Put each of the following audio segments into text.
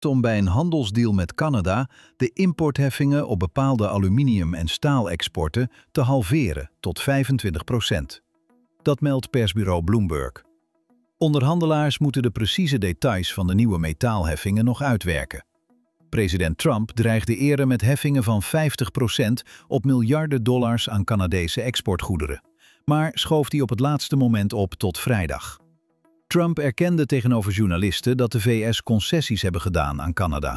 om bij een handelsdeal met Canada de importheffingen op bepaalde aluminium- en staalexporten te halveren tot 25%. Dat meldt persbureau Bloomberg. Onderhandelaars moeten de precieze details van de nieuwe metaalheffingen nog uitwerken. President Trump dreigde eerder met heffingen van 50% op miljarden dollars aan Canadese exportgoederen, maar schoof die op het laatste moment op tot vrijdag. Trump erkende tegenover journalisten dat de VS concessies hebben gedaan aan Canada.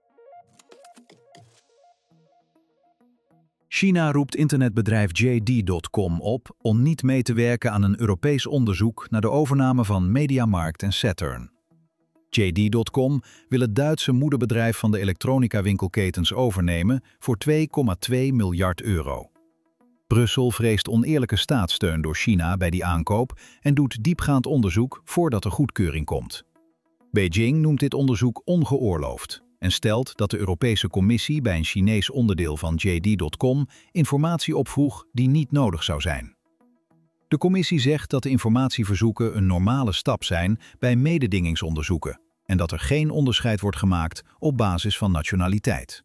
China roept internetbedrijf JD.com op om niet mee te werken aan een Europees onderzoek naar de overname van Mediamarkt en Saturn. JD.com wil het Duitse moederbedrijf van de elektronica-winkelketens overnemen voor €2,2 miljard. Brussel vreest oneerlijke staatssteun door China bij die aankoop en doet diepgaand onderzoek voordat er goedkeuring komt. Beijing noemt dit onderzoek ongeoorloofd en stelt dat de Europese Commissie bij een Chinees onderdeel van JD.com informatie opvroeg die niet nodig zou zijn. De commissie zegt dat de informatieverzoeken een normale stap zijn bij mededingingsonderzoeken en dat er geen onderscheid wordt gemaakt op basis van nationaliteit.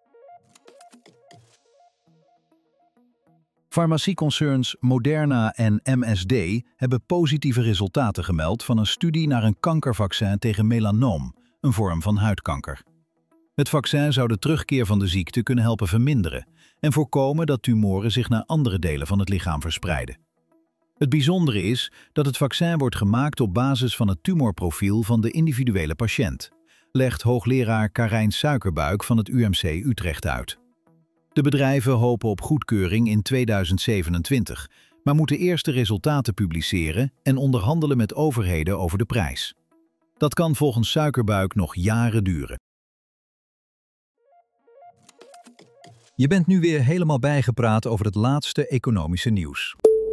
Farmacieconcerns Moderna en MSD hebben positieve resultaten gemeld van een studie naar een kankervaccin tegen melanoom, een vorm van huidkanker. Het vaccin zou de terugkeer van de ziekte kunnen helpen verminderen en voorkomen dat tumoren zich naar andere delen van het lichaam verspreiden. Het bijzondere is dat het vaccin wordt gemaakt op basis van het tumorprofiel van de individuele patiënt, legt hoogleraar Karijn Suikerbuik van het UMC Utrecht uit. De bedrijven hopen op goedkeuring in 2027, maar moeten eerst de resultaten publiceren en onderhandelen met overheden over de prijs. Dat kan volgens Suikerbuik nog jaren duren. Je bent nu weer helemaal bijgepraat over het laatste economische nieuws.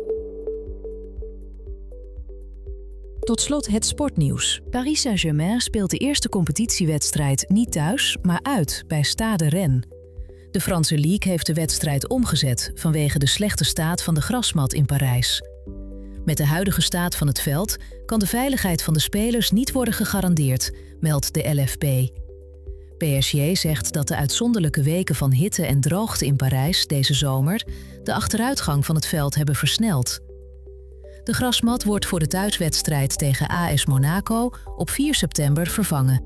Tot slot het sportnieuws. Paris Saint-Germain speelt de eerste competitiewedstrijd niet thuis, maar uit bij Stade Rennes. De Franse League heeft de wedstrijd omgezet vanwege de slechte staat van de grasmat in Parijs. Met de huidige staat van het veld kan de veiligheid van de spelers niet worden gegarandeerd, meldt de LFP. PSG zegt dat de uitzonderlijke weken van hitte en droogte in Parijs deze zomer de achteruitgang van het veld hebben versneld. De grasmat wordt voor de thuiswedstrijd tegen AS Monaco op 4 september vervangen.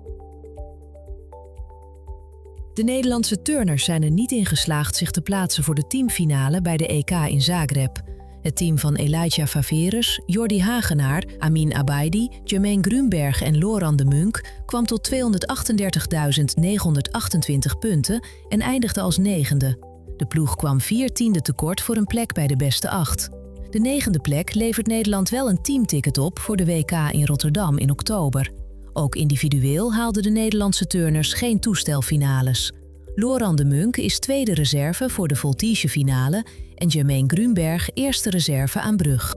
De Nederlandse turners zijn er niet in geslaagd zich te plaatsen voor de teamfinale bij de EK in Zagreb. Het team van Elijah Faverus, Jordi Hagenaar, Amin Abaidi, Jermaine Grunberg en Laurent de Munk kwam tot 238.928 punten en eindigde als 9e. De ploeg kwam 14e tekort voor een plek bij de beste 8. De 9e plek levert Nederland wel een teamticket op voor de WK in Rotterdam in oktober. Ook individueel haalden de Nederlandse turners geen toestelfinales. Laurent de Munk is tweede reserve voor de voltige-finale en Jermaine Grunberg eerste reserve aan brug.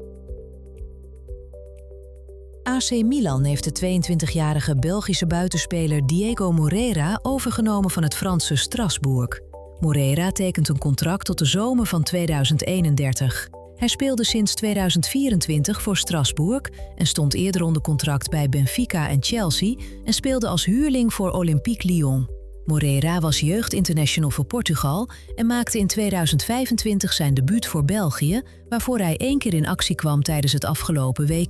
AC Milan heeft de 22-jarige Belgische buitenspeler Diego Moreira overgenomen van het Franse Strasbourg. Moreira tekent een contract tot de zomer van 2031. Hij speelde sinds 2024 voor Strasbourg en stond eerder onder contract bij Benfica en Chelsea en speelde als huurling voor Olympique Lyon. Moreira was jeugdinternational voor Portugal en maakte in 2025 zijn debuut voor België, waarvoor hij 1 keer in actie kwam tijdens het afgelopen WK.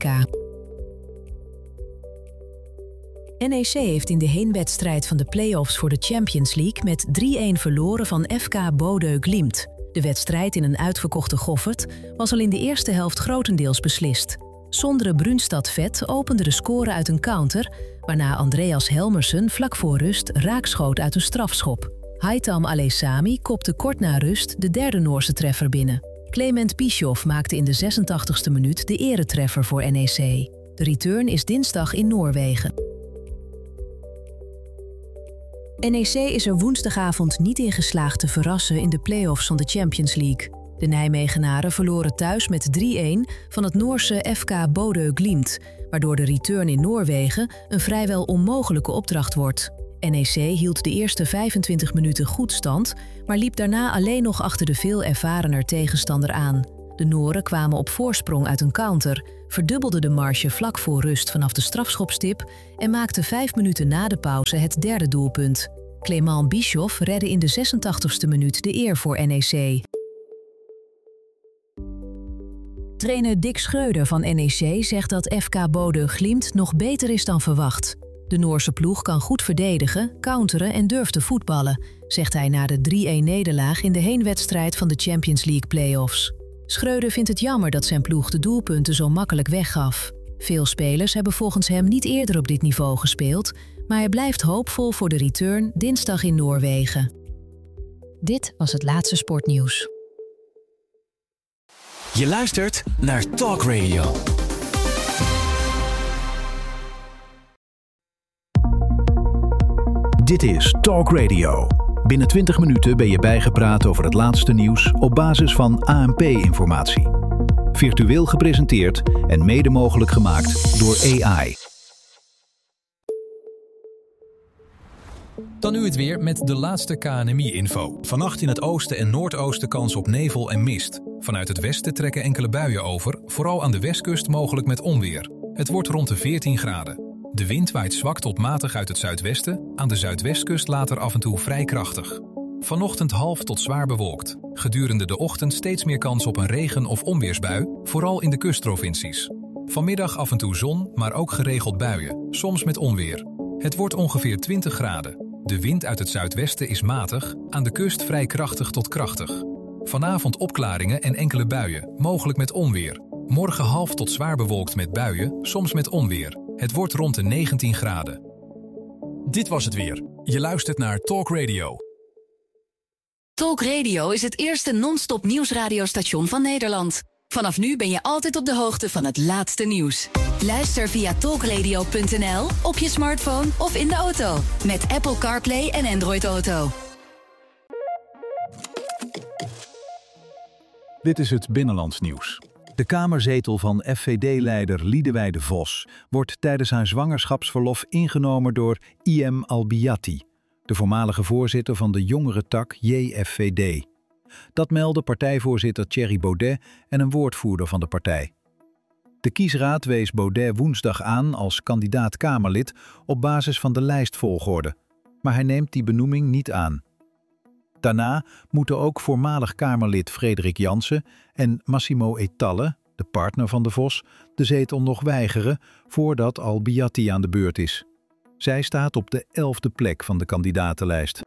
NEC heeft in de heenwedstrijd van de play-offs voor de Champions League met 3-1 verloren van FK Bodø Glimt. De wedstrijd in een uitverkochte Goffert was al in de eerste helft grotendeels beslist. Sondre Brunstad-Vet opende de score uit een counter, waarna Andreas Helmersen vlak voor rust raakschoot uit een strafschop. Haitham Alesami kopte kort na rust de derde Noorse treffer binnen. Clement Bischoff maakte in de 86e minuut de eretreffer voor NEC. De return is dinsdag in Noorwegen. NEC is er woensdagavond niet in geslaagd te verrassen in de play-offs van de Champions League. De Nijmegenaren verloren thuis met 3-1 van het Noorse FK Bodø Glimt, waardoor de return in Noorwegen een vrijwel onmogelijke opdracht wordt. NEC hield de eerste 25 minuten goed stand, maar liep daarna alleen nog achter de veel ervarener tegenstander aan. De Noren kwamen op voorsprong uit een counter, verdubbelden de marge vlak voor rust vanaf de strafschopstip en maakten 5 minuten na de pauze het derde doelpunt. Clément Bischoff redde in de 86e minuut de eer voor NEC. Trainer Dick Schreuder van NEC zegt dat FK Bodø/Glimt nog beter is dan verwacht. De Noorse ploeg kan goed verdedigen, counteren en durft te voetballen, zegt hij na de 3-1-nederlaag in de heenwedstrijd van de Champions League play-offs. Schreuder vindt het jammer dat zijn ploeg de doelpunten zo makkelijk weggaf. Veel spelers hebben volgens hem niet eerder op dit niveau gespeeld, maar hij blijft hoopvol voor de return dinsdag in Noorwegen. Dit was het laatste sportnieuws. Je luistert naar Talk Radio. Dit is Talk Radio. Binnen 20 minuten ben je bijgepraat over het laatste nieuws op basis van ANP-informatie. Virtueel gepresenteerd en mede mogelijk gemaakt door AI. Dan nu het weer met de laatste KNMI-info. Vannacht in het oosten en noordoosten kans op nevel en mist. Vanuit het westen trekken enkele buien over, vooral aan de westkust mogelijk met onweer. Het wordt rond de 14 graden. De wind waait zwak tot matig uit het zuidwesten, aan de zuidwestkust later af en toe vrij krachtig. Vanochtend half tot zwaar bewolkt. Gedurende de ochtend steeds meer kans op een regen- of onweersbui, vooral in de kustprovincies. Vanmiddag af en toe zon, maar ook geregeld buien, soms met onweer. Het wordt ongeveer 20 graden. De wind uit het zuidwesten is matig, aan de kust vrij krachtig tot krachtig. Vanavond opklaringen en enkele buien, mogelijk met onweer. Morgen half tot zwaar bewolkt met buien, soms met onweer. Het wordt rond de 19 graden. Dit was het weer. Je luistert naar Talk Radio. Talk Radio is het eerste non-stop nieuwsradiostation van Nederland. Vanaf nu ben je altijd op de hoogte van het laatste nieuws. Luister via talkradio.nl, op je smartphone of in de auto. Met Apple CarPlay en Android Auto. Dit is het Binnenlands nieuws. De kamerzetel van FVD-leider Liedewij de Vos wordt tijdens haar zwangerschapsverlof ingenomen door I.M. Albiati, de voormalige voorzitter van de jongere tak JFVD. Dat meldde partijvoorzitter Thierry Baudet en een woordvoerder van de partij. De kiesraad wees Baudet woensdag aan als kandidaat-Kamerlid op basis van de lijstvolgorde, maar hij neemt die benoeming niet aan. Daarna moeten ook voormalig Kamerlid Frederik Jansen en Massimo Etalle, de partner van de Vos, de zetel nog weigeren voordat Albiati aan de beurt is. Zij staat op de 11e plek van de kandidatenlijst.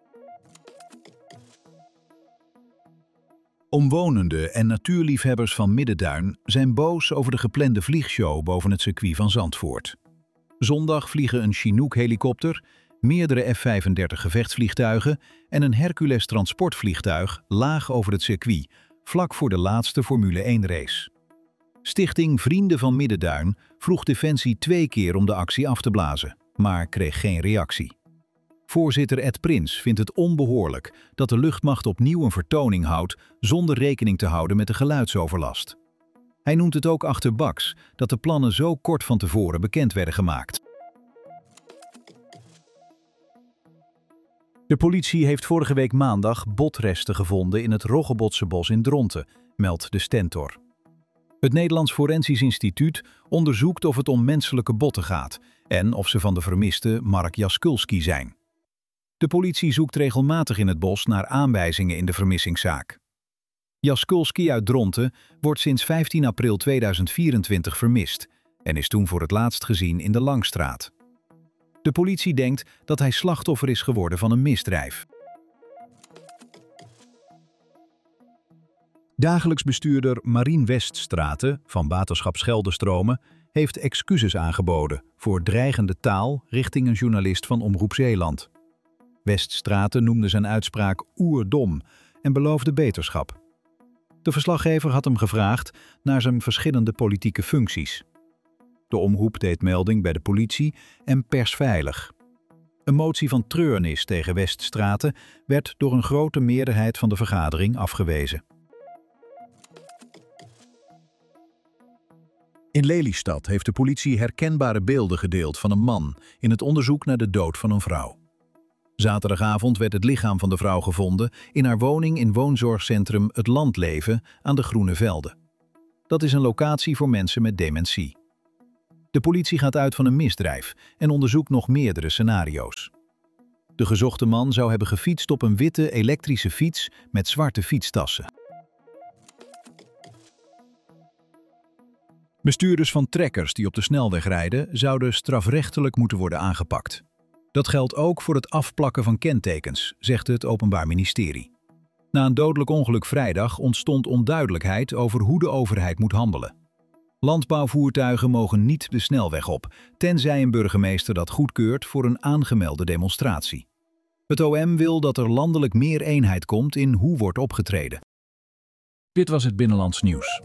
Omwonenden en natuurliefhebbers van Middenduin zijn boos over de geplande vliegshow boven het circuit van Zandvoort. Zondag vliegen een Chinook-helikopter, meerdere F-35 gevechtsvliegtuigen en een Hercules transportvliegtuig laag over het circuit, vlak voor de laatste Formule 1-race. Stichting Vrienden van Middenduin vroeg Defensie 2 keer om de actie af te blazen, maar kreeg geen reactie. Voorzitter Ed Prins vindt het onbehoorlijk dat de luchtmacht opnieuw een vertoning houdt zonder rekening te houden met de geluidsoverlast. Hij noemt het ook achterbaks dat de plannen zo kort van tevoren bekend werden gemaakt. De politie heeft vorige week maandag botresten gevonden in het Roggebotse bos in Dronten, meldt de Stentor. Het Nederlands Forensisch Instituut onderzoekt of het om menselijke botten gaat en of ze van de vermiste Mark Jaskulski zijn. De politie zoekt regelmatig in het bos naar aanwijzingen in de vermissingszaak. Jaskulski uit Dronten wordt sinds 15 april 2024 vermist en is toen voor het laatst gezien in de Langstraat. De politie denkt dat hij slachtoffer is geworden van een misdrijf. Dagelijks bestuurder Marien Weststraten van Waterschap Scheldestromen heeft excuses aangeboden voor dreigende taal richting een journalist van Omroep Zeeland. Weststraten noemde zijn uitspraak oerdom en beloofde beterschap. De verslaggever had hem gevraagd naar zijn verschillende politieke functies. De omroep deed melding bij de politie en Persveilig. Een motie van treurnis tegen Weststraten werd door een grote meerderheid van de vergadering afgewezen. In Lelystad heeft de politie herkenbare beelden gedeeld van een man in het onderzoek naar de dood van een vrouw. Zaterdagavond werd het lichaam van de vrouw gevonden in haar woning in woonzorgcentrum Het Landleven aan de Groene Velden. Dat is een locatie voor mensen met dementie. De politie gaat uit van een misdrijf en onderzoekt nog meerdere scenario's. De gezochte man zou hebben gefietst op een witte elektrische fiets met zwarte fietstassen. Bestuurders van trekkers die op de snelweg rijden zouden strafrechtelijk moeten worden aangepakt. Dat geldt ook voor het afplakken van kentekens, zegt het Openbaar Ministerie. Na een dodelijk ongeluk vrijdag ontstond onduidelijkheid over hoe de overheid moet handelen. Landbouwvoertuigen mogen niet de snelweg op, tenzij een burgemeester dat goedkeurt voor een aangemelde demonstratie. Het OM wil dat er landelijk meer eenheid komt in hoe wordt opgetreden. Dit was het Binnenlands Nieuws.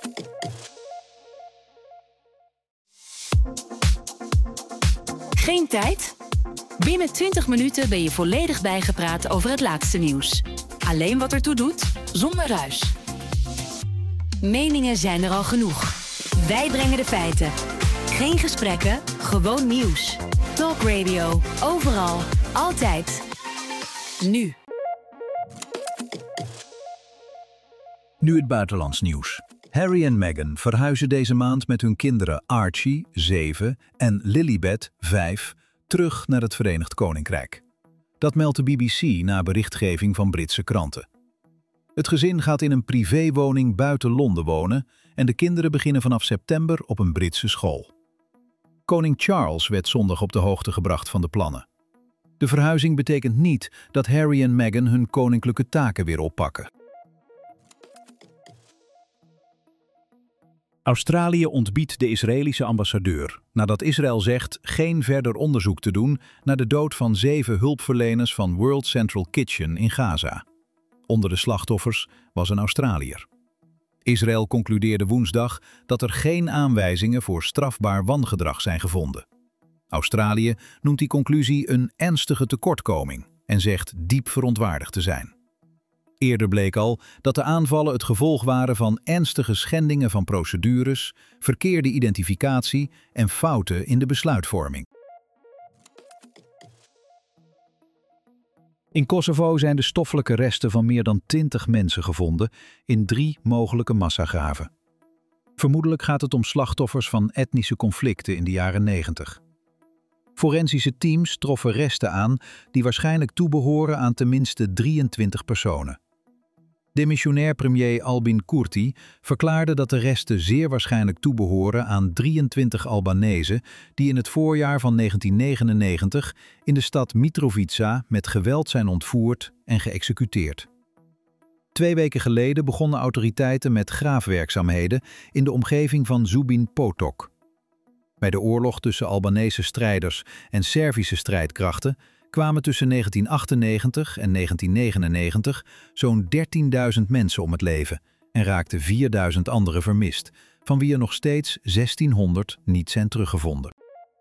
Geen tijd? Binnen 20 minuten ben je volledig bijgepraat over het laatste nieuws. Alleen wat ertoe doet, zonder ruis. Meningen zijn er al genoeg. Wij brengen de feiten. Geen gesprekken, gewoon nieuws. Talk Radio, overal, altijd. Nu. Nu het buitenlands nieuws. Harry en Meghan verhuizen deze maand met hun kinderen Archie, 7, en Lilibet, 5, terug naar het Verenigd Koninkrijk. Dat meldt de BBC na berichtgeving van Britse kranten. Het gezin gaat in een privéwoning buiten Londen wonen en de kinderen beginnen vanaf september op een Britse school. Koning Charles werd zondag op de hoogte gebracht van de plannen. De verhuizing betekent niet dat Harry en Meghan hun koninklijke taken weer oppakken. Australië ontbiedt de Israëlische ambassadeur nadat Israël zegt geen verder onderzoek te doen naar de dood van 7 hulpverleners van World Central Kitchen in Gaza. Onder de slachtoffers was een Australiër. Israël concludeerde woensdag dat er geen aanwijzingen voor strafbaar wangedrag zijn gevonden. Australië noemt die conclusie een ernstige tekortkoming en zegt diep verontwaardigd te zijn. Eerder bleek al dat de aanvallen het gevolg waren van ernstige schendingen van procedures, verkeerde identificatie en fouten in de besluitvorming. In Kosovo zijn de stoffelijke resten van meer dan 20 mensen gevonden in 3 mogelijke massagraven. Vermoedelijk gaat het om slachtoffers van etnische conflicten in de jaren 90. Forensische teams troffen resten aan die waarschijnlijk toebehoren aan tenminste 23 personen. Demissionair premier Albin Kurti verklaarde dat de resten zeer waarschijnlijk toebehoren aan 23 Albanezen die in het voorjaar van 1999 in de stad Mitrovica met geweld zijn ontvoerd en geëxecuteerd. 2 weken geleden begonnen autoriteiten met graafwerkzaamheden in de omgeving van Zubin Potok. Bij de oorlog tussen Albanese strijders en Servische strijdkrachten kwamen tussen 1998 en 1999 zo'n 13.000 mensen om het leven en raakten 4.000 anderen vermist, van wie er nog steeds 1600 niet zijn teruggevonden.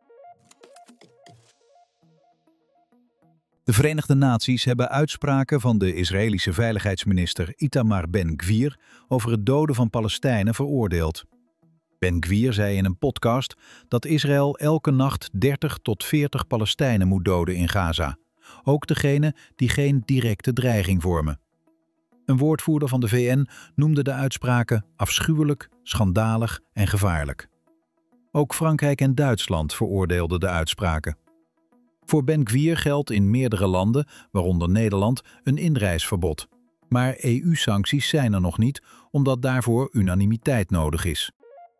De Verenigde Naties hebben uitspraken van de Israëlische veiligheidsminister Itamar Ben-Gvir over het doden van Palestijnen veroordeeld. Ben-Gvir zei in een podcast dat Israël elke nacht 30 tot 40 Palestijnen moet doden in Gaza. Ook degenen die geen directe dreiging vormen. Een woordvoerder van de VN noemde de uitspraken afschuwelijk, schandalig en gevaarlijk. Ook Frankrijk en Duitsland veroordeelden de uitspraken. Voor Ben-Gvir geldt in meerdere landen, waaronder Nederland, een inreisverbod. Maar EU-sancties zijn er nog niet, omdat daarvoor unanimiteit nodig is.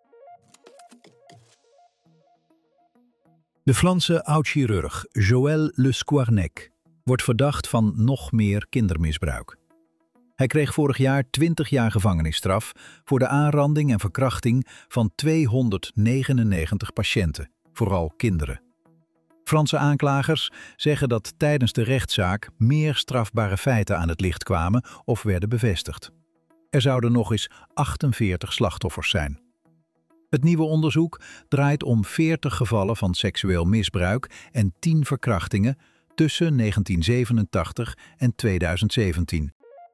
De Franse oud-chirurg Joël Le Squarnec wordt verdacht van nog meer kindermisbruik. Hij kreeg vorig jaar 20 jaar gevangenisstraf voor de aanranding en verkrachting van 299 patiënten, vooral kinderen. Franse aanklagers zeggen dat tijdens de rechtszaak meer strafbare feiten aan het licht kwamen of werden bevestigd. Er zouden nog eens 48 slachtoffers zijn. Het nieuwe onderzoek draait om 40 gevallen van seksueel misbruik en 10 verkrachtingen tussen 1987 en 2017.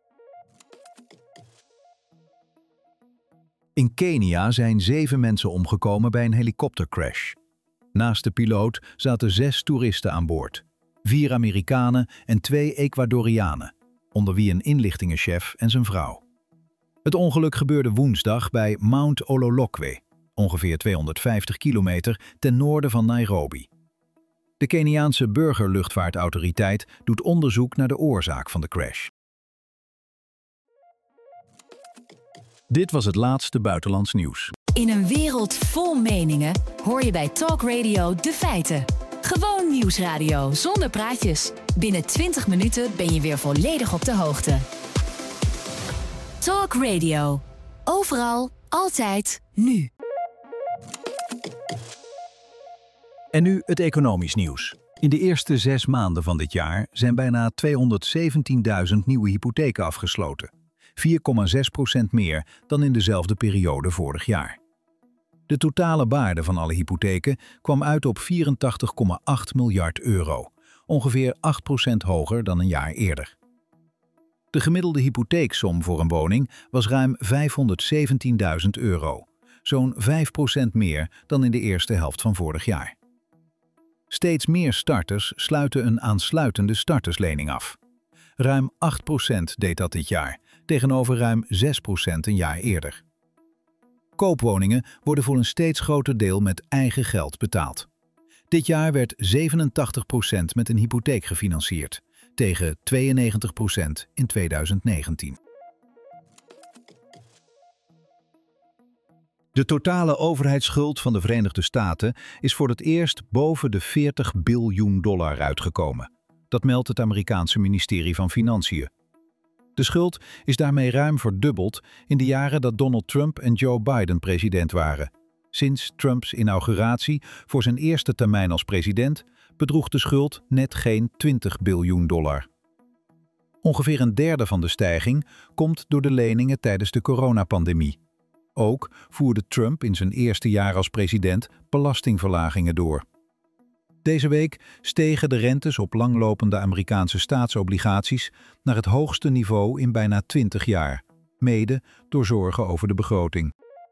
In Kenia zijn 7 mensen omgekomen bij een helikoptercrash. Naast de piloot zaten 6 toeristen aan boord. 4 Amerikanen en 2 Ecuadorianen, onder wie een inlichtingenchef en zijn vrouw. Het ongeluk gebeurde woensdag bij Mount Ololokwe, ongeveer 250 kilometer ten noorden van Nairobi. De Keniaanse burgerluchtvaartautoriteit doet onderzoek naar de oorzaak van de crash. Dit was het laatste buitenlands nieuws. In een wereld vol meningen hoor je bij Talk Radio de feiten. Gewoon nieuwsradio zonder praatjes. Binnen 20 minuten ben je weer volledig op de hoogte. Talk Radio. Overal, altijd, nu. En nu het economisch nieuws. In de eerste 6 maanden van dit jaar zijn bijna 217.000 nieuwe hypotheken afgesloten. 4,6% meer dan in dezelfde periode vorig jaar. De totale waarde van alle hypotheken kwam uit op 84,8 miljard euro, ongeveer 8% hoger dan een jaar eerder. De gemiddelde hypotheeksom voor een woning was ruim 517.000 euro, zo'n 5% meer dan in de eerste helft van vorig jaar. Steeds meer starters sluiten een aansluitende starterslening af. Ruim 8% deed dat dit jaar, tegenover ruim 6% een jaar eerder. Koopwoningen worden voor een steeds groter deel met eigen geld betaald. Dit jaar werd 87% met een hypotheek gefinancierd, tegen 92% in 2019. De totale overheidsschuld van de Verenigde Staten is voor het eerst boven de $40 biljoen uitgekomen. Dat meldt het Amerikaanse ministerie van Financiën. De schuld is daarmee ruim verdubbeld in de jaren dat Donald Trump en Joe Biden president waren. Sinds Trumps inauguratie voor zijn eerste termijn als president bedroeg de schuld net geen $20 biljoen. Ongeveer een derde van de stijging komt door de leningen tijdens de coronapandemie. Ook voerde Trump in zijn eerste jaar als president belastingverlagingen door. Deze week stegen de rentes op langlopende Amerikaanse staatsobligaties naar het hoogste niveau in bijna 20 jaar, mede door zorgen over de begroting.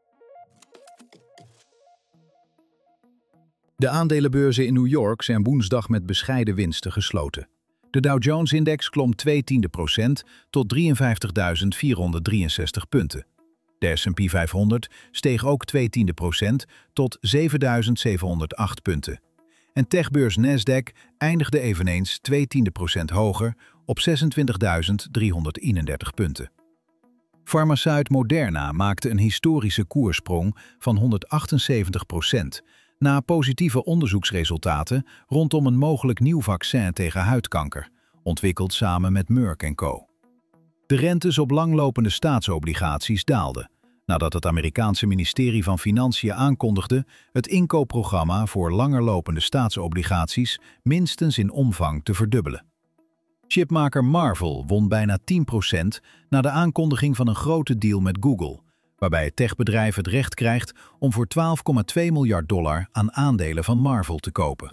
De aandelenbeurzen in New York zijn woensdag met bescheiden winsten gesloten. De Dow Jones-index klom 0,2% tot 53.463 punten. De S&P 500 steeg ook 0,2% tot 7.708 punten. En techbeurs Nasdaq eindigde eveneens 0,2% hoger op 26.331 punten. Farmaceut Moderna maakte een historische koerssprong van 178% na positieve onderzoeksresultaten rondom een mogelijk nieuw vaccin tegen huidkanker, ontwikkeld samen met Merck & Co. De rentes op langlopende staatsobligaties daalden, nadat het Amerikaanse ministerie van Financiën aankondigde het inkoopprogramma voor langerlopende staatsobligaties minstens in omvang te verdubbelen. Chipmaker Marvell won bijna 10% na de aankondiging van een grote deal met Google, waarbij het techbedrijf het recht krijgt om voor $12,2 miljard aan aandelen van Marvell te kopen.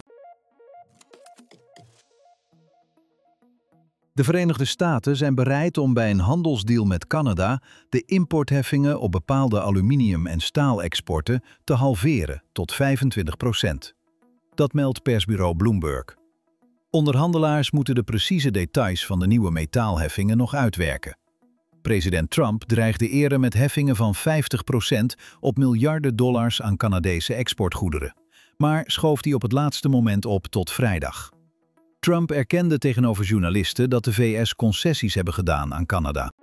De Verenigde Staten zijn bereid om bij een handelsdeal met Canada de importheffingen op bepaalde aluminium- en staalexporten te halveren tot 25%. Dat meldt persbureau Bloomberg. Onderhandelaars moeten de precieze details van de nieuwe metaalheffingen nog uitwerken. President Trump dreigde eerder met heffingen van 50% op miljarden dollars aan Canadese exportgoederen, maar schoof die op het laatste moment op tot vrijdag. Trump erkende tegenover journalisten dat de VS concessies hebben gedaan aan Canada.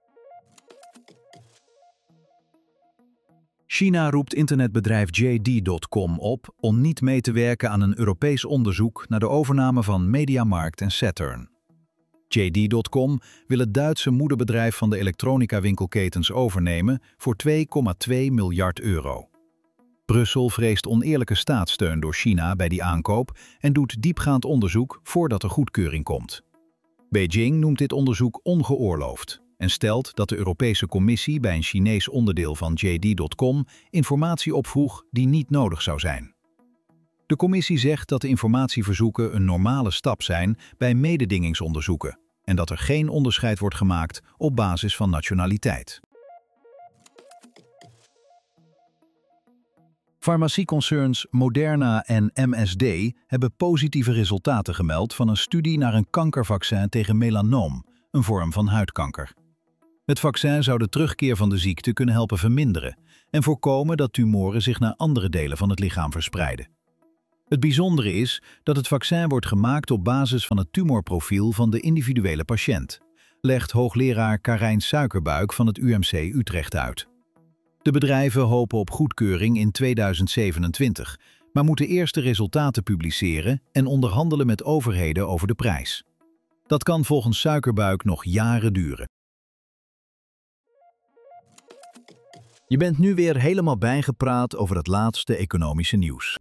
China roept internetbedrijf JD.com op om niet mee te werken aan een Europees onderzoek naar de overname van MediaMarkt en Saturn. JD.com wil het Duitse moederbedrijf van de elektronica-winkelketens overnemen voor €2,2 miljard. Brussel vreest oneerlijke staatssteun door China bij die aankoop en doet diepgaand onderzoek voordat er goedkeuring komt. Beijing noemt dit onderzoek ongeoorloofd en stelt dat de Europese Commissie bij een Chinees onderdeel van JD.com informatie opvroeg die niet nodig zou zijn. De commissie zegt dat de informatieverzoeken een normale stap zijn bij mededingingsonderzoeken en dat er geen onderscheid wordt gemaakt op basis van nationaliteit. Farmacieconcerns Moderna en MSD hebben positieve resultaten gemeld van een studie naar een kankervaccin tegen melanoom, een vorm van huidkanker. Het vaccin zou de terugkeer van de ziekte kunnen helpen verminderen en voorkomen dat tumoren zich naar andere delen van het lichaam verspreiden. Het bijzondere is dat het vaccin wordt gemaakt op basis van het tumorprofiel van de individuele patiënt, legt hoogleraar Karijn Suikerbuik van het UMC Utrecht uit. De bedrijven hopen op goedkeuring in 2027, maar moeten eerst de resultaten publiceren en onderhandelen met overheden over de prijs. Dat kan volgens Suikerbuik nog jaren duren. Je bent nu weer helemaal bijgepraat over het laatste economische nieuws.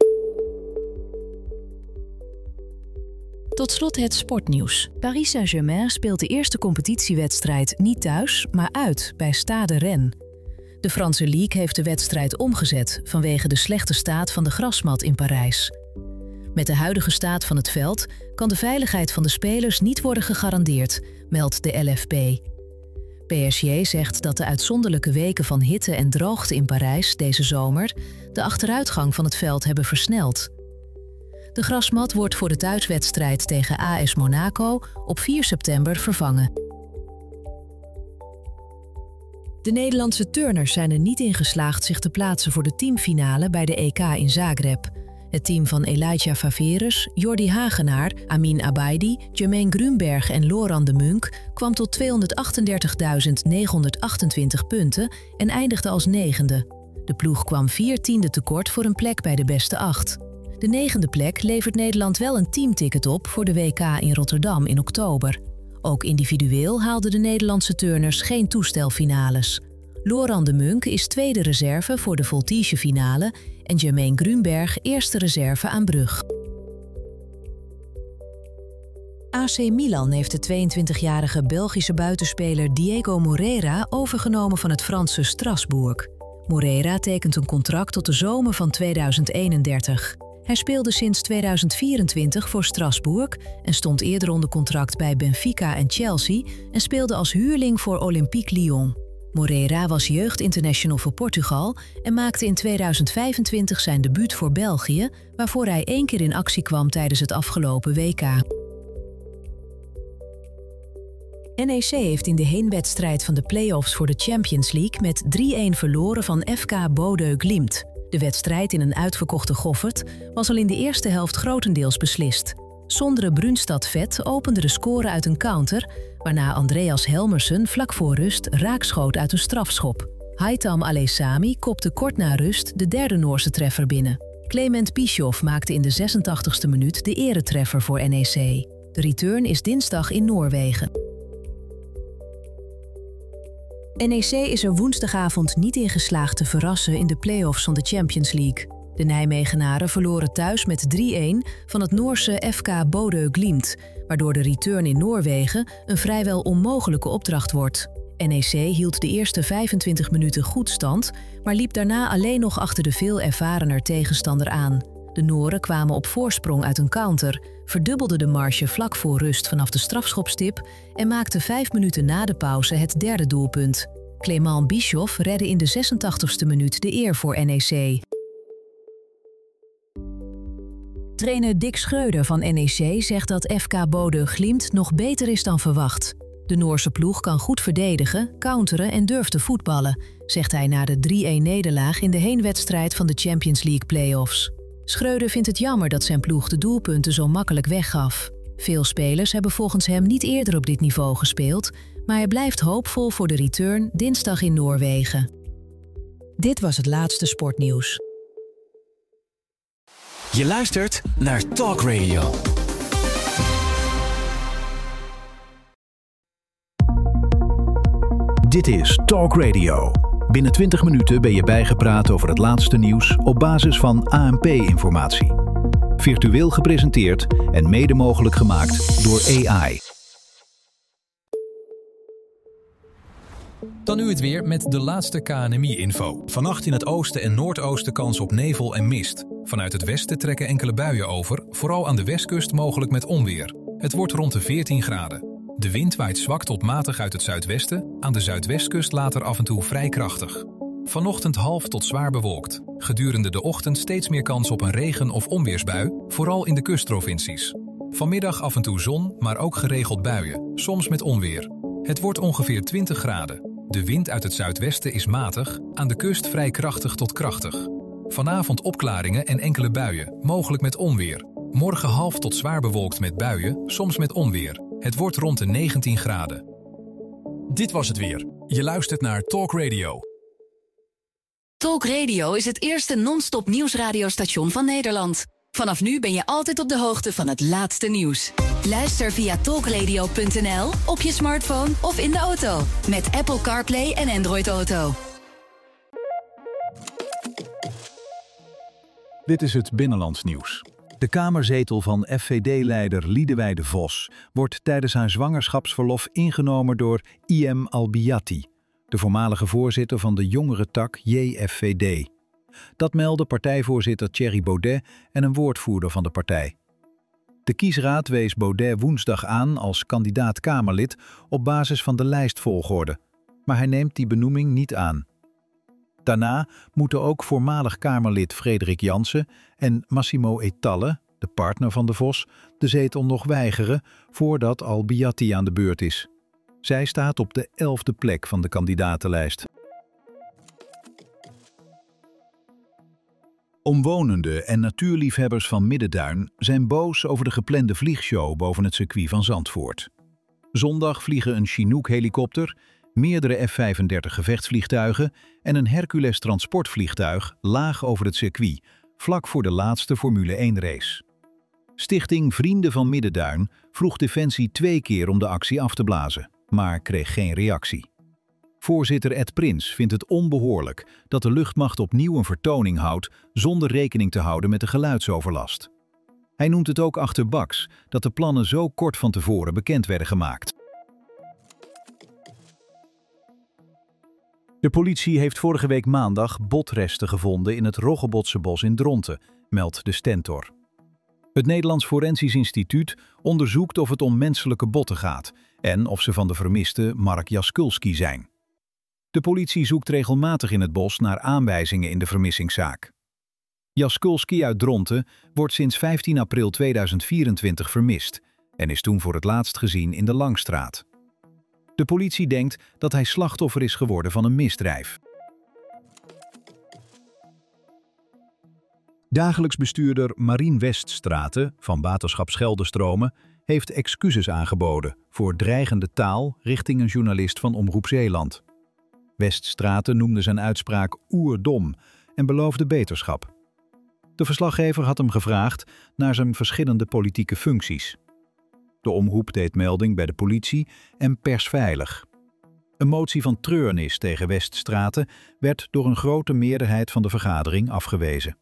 Tot slot het sportnieuws. Paris Saint-Germain speelt de eerste competitiewedstrijd niet thuis, maar uit bij Stade Rennes. De Franse League heeft de wedstrijd omgezet vanwege de slechte staat van de grasmat in Parijs. Met de huidige staat van het veld kan de veiligheid van de spelers niet worden gegarandeerd, meldt de LFP. PSG zegt dat de uitzonderlijke weken van hitte en droogte in Parijs deze zomer de achteruitgang van het veld hebben versneld. De grasmat wordt voor de thuiswedstrijd tegen AS Monaco op 4 september vervangen. De Nederlandse turners zijn er niet in geslaagd zich te plaatsen voor de teamfinale bij de EK in Zagreb. Het team van Elijah Faverus, Jordi Hagenaar, Amin Abaidi, Jermaine Grunberg en Laurent de Munk kwam tot 238.928 punten en eindigde als 9e. De ploeg kwam 14e tekort voor een plek bij de beste 8. De 9e plek levert Nederland wel een teamticket op voor de WK in Rotterdam in oktober. Ook individueel haalden de Nederlandse turners geen toestelfinales. Laurent de Munk is tweede reserve voor de voltige-finale en Jermaine Grunberg eerste reserve aan brug. AC Milan heeft de 22-jarige Belgische buitenspeler Diego Moreira overgenomen van het Franse Strasbourg. Moreira tekent een contract tot de zomer van 2031. Hij speelde sinds 2024 voor Strasbourg en stond eerder onder contract bij Benfica en Chelsea en speelde als huurling voor Olympique Lyon. Moreira was jeugdinternational voor Portugal en maakte in 2025 zijn debuut voor België, waarvoor hij 1 keer in actie kwam tijdens het afgelopen WK. NEC heeft in de heenwedstrijd van de play-offs voor de Champions League met 3-1 verloren van FK Bodø Glimt. De wedstrijd in een uitverkochte Goffert was al in de eerste helft grotendeels beslist. Sondre Brunstad-Vet opende de score uit een counter, waarna Andreas Helmersen vlak voor rust raakschoot uit een strafschop. Haitham Alesami kopte kort na rust de derde Noorse treffer binnen. Clement Bischoff maakte in de 86e minuut de eretreffer voor NEC. De return is dinsdag in Noorwegen. NEC is er woensdagavond niet in geslaagd te verrassen in de play-offs van de Champions League. De Nijmegenaren verloren thuis met 3-1 van het Noorse FK Bodø Glimt, waardoor de return in Noorwegen een vrijwel onmogelijke opdracht wordt. NEC hield de eerste 25 minuten goed stand, maar liep daarna alleen nog achter de veel ervarener tegenstander aan. De Noren kwamen op voorsprong uit een counter, verdubbelden de marge vlak voor rust vanaf de strafschopstip en maakten 5 minuten na de pauze het derde doelpunt. Clement Bischoff redde in de 86e minuut de eer voor NEC. Trainer Dick Schreuder van NEC zegt dat FK Bodø Glimt nog beter is dan verwacht. De Noorse ploeg kan goed verdedigen, counteren en durft te voetballen, zegt hij na de 3-1-nederlaag in de heenwedstrijd van de Champions League play-offs. Schreuder vindt het jammer dat zijn ploeg de doelpunten zo makkelijk weggaf. Veel spelers hebben volgens hem niet eerder op dit niveau gespeeld, maar hij blijft hoopvol voor de return dinsdag in Noorwegen. Dit was het laatste sportnieuws. Je luistert naar Talk Radio. Dit is Talk Radio. Binnen 20 minuten ben je bijgepraat over het laatste nieuws op basis van ANP-informatie. Virtueel gepresenteerd en mede mogelijk gemaakt door AI. Dan nu het weer met de laatste KNMI-info. Vannacht in het oosten en noordoosten kans op nevel en mist. Vanuit het westen trekken enkele buien over, vooral aan de westkust mogelijk met onweer. Het wordt rond de 14 graden. De wind waait zwak tot matig uit het zuidwesten, aan de zuidwestkust later af en toe vrij krachtig. Vanochtend half tot zwaar bewolkt. Gedurende de ochtend steeds meer kans op een regen- of onweersbui, vooral in de kustprovincies. Vanmiddag af en toe zon, maar ook geregeld buien, soms met onweer. Het wordt ongeveer 20 graden. De wind uit het zuidwesten is matig, aan de kust vrij krachtig tot krachtig. Vanavond opklaringen en enkele buien, mogelijk met onweer. Morgen half tot zwaar bewolkt met buien, soms met onweer. Het wordt rond de 19 graden. Dit was het weer. Je luistert naar Talk Radio. Talk Radio is het eerste non-stop nieuwsradiostation van Nederland. Vanaf nu ben je altijd op de hoogte van het laatste nieuws. Luister via talkradio.nl, op je smartphone of in de auto. Met Apple CarPlay en Android Auto. Dit is het Binnenlands nieuws. De kamerzetel van FVD-leider Liedewij de Vos wordt tijdens haar zwangerschapsverlof ingenomen door I.M. Albiati, de voormalige voorzitter van de jongere tak JFVD. Dat meldden partijvoorzitter Thierry Baudet en een woordvoerder van de partij. De kiesraad wees Baudet woensdag aan als kandidaat-Kamerlid op basis van de lijstvolgorde, maar hij neemt die benoeming niet aan. Daarna moeten ook voormalig Kamerlid Frederik Jansen en Massimo Etalle, de partner van de Vos, de zetel nog weigeren voordat Albiati aan de beurt is. Zij staat op de 11e plek van de kandidatenlijst. Omwonenden en natuurliefhebbers van Middenduin zijn boos over de geplande vliegshow boven het circuit van Zandvoort. Zondag vliegen een Chinook-helikopter, meerdere F-35 gevechtsvliegtuigen en een Hercules transportvliegtuig laag over het circuit, vlak voor de laatste Formule 1-race. Stichting Vrienden van Middenduin vroeg Defensie 2 keer om de actie af te blazen, maar kreeg geen reactie. Voorzitter Ed Prins vindt het onbehoorlijk dat de luchtmacht opnieuw een vertoning houdt zonder rekening te houden met de geluidsoverlast. Hij noemt het ook achterbaks dat de plannen zo kort van tevoren bekend werden gemaakt. De politie heeft vorige week maandag botresten gevonden in het Roggebotse in Dronten, meldt de Stentor. Het Nederlands Forensisch Instituut onderzoekt of het om menselijke botten gaat en of ze van de vermiste Mark Jaskulski zijn. De politie zoekt regelmatig in het bos naar aanwijzingen in de vermissingszaak. Jaskulski uit Dronten wordt sinds 15 april 2024 vermist en is toen voor het laatst gezien in de Langstraat. De politie denkt dat hij slachtoffer is geworden van een misdrijf. Dagelijks bestuurder Marien Weststraten van Waterschap Scheldestromen heeft excuses aangeboden voor dreigende taal richting een journalist van Omroep Zeeland. Weststraten noemde zijn uitspraak oerdom en beloofde beterschap. De verslaggever had hem gevraagd naar zijn verschillende politieke functies. De omroep deed melding bij de politie en Persveilig. Een motie van treurnis tegen Weststraten werd door een grote meerderheid van de vergadering afgewezen.